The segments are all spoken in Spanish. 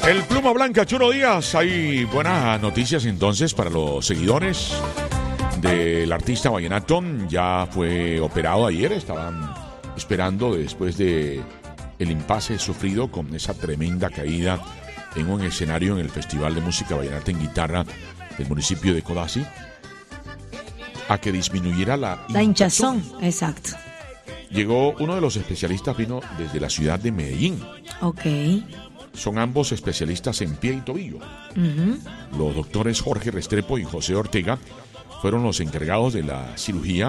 El Pluma Blanca, Churo Díaz. Hay buenas noticias entonces para los seguidores del artista vallenato. Ya fue operado ayer, estaban esperando después de el impasse sufrido con esa tremenda caída en un escenario en el Festival de Música Vallenata en Guitarra del municipio de Codazzi, a que disminuyera la hinchazón. Exacto. Llegó uno de los especialistas, vino desde la ciudad de Medellín. Ok. Son ambos especialistas en pie y tobillo. Los doctores Jorge Restrepo y José Ortega fueron los encargados de la cirugía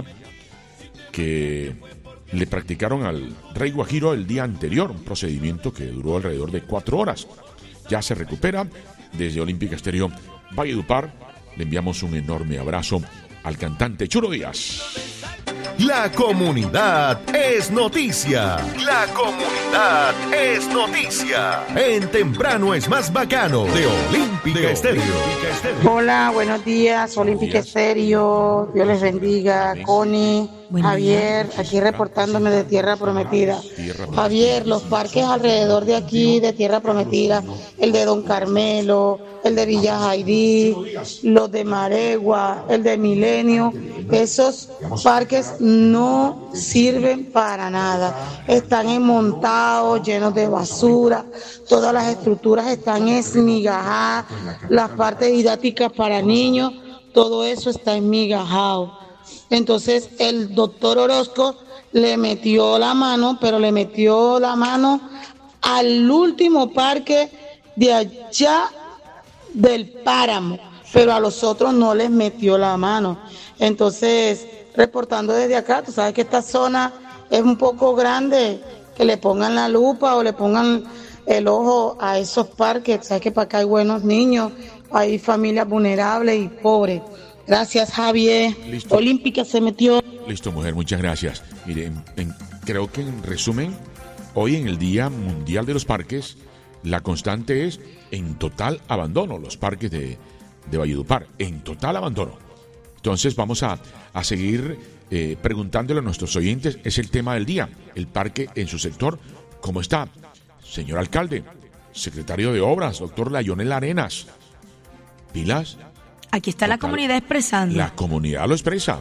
que le practicaron al Rey Guajiro el día anterior, un procedimiento que duró alrededor de 4 horas. Ya se recupera. Desde Olímpica Estéreo Valledupar le enviamos un enorme abrazo al cantante Churo Díaz. La comunidad es noticia. La comunidad es noticia. En Temprano es más bacano de Olímpica Estéreo. Hola, buenos días, Olímpica Estéreo. Dios les bendiga. Connie, Javier, aquí reportándome de Tierra Prometida. Javier, los parques alrededor de aquí, de Tierra Prometida, el de Don Carmelo, el de Villa Jairí, los de Maregua, el de Milenio, esos parques no sirven para nada. Están enmontados, llenos de basura, todas las estructuras están esmigajadas, las partes didácticas para niños, todo eso está esmigajado. Entonces el doctor Orozco le metió la mano, pero le metió la mano al último parque de allá del páramo, pero a los otros no les metió la mano. Entonces, reportando desde acá, tú sabes que esta zona es un poco grande, que le pongan la lupa o le pongan el ojo a esos parques. Sabes que para acá hay buenos niños, hay familias vulnerables y pobres. Gracias, Javier. Listo. Olímpica se metió. Listo, mujer, muchas gracias. Mire, creo que en resumen, hoy en el Día Mundial de los Parques, la constante es en total abandono, los parques de Valledupar, en total abandono. Entonces vamos a seguir preguntándole a nuestros oyentes, es el tema del día, el parque en su sector, ¿cómo está? Señor alcalde, secretario de Obras, doctor Lionel Arenas, ¿pilas? Aquí está la comunidad expresando. La comunidad lo expresa.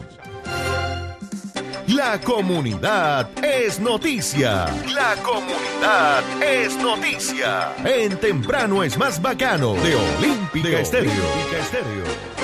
La comunidad es noticia. La comunidad es noticia. En Temprano es más bacano de Olímpica Estéreo.